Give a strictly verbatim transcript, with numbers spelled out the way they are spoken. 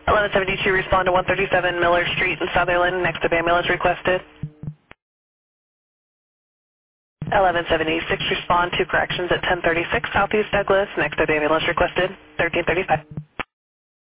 eleven seventy-two, respond to one thirty-seven Miller Street in Sutherland, next of ambulance requested. eleven seventy-six, respond to corrections at ten thirty-six Southeast Douglas, next of ambulance requested. thirteen thirty-five.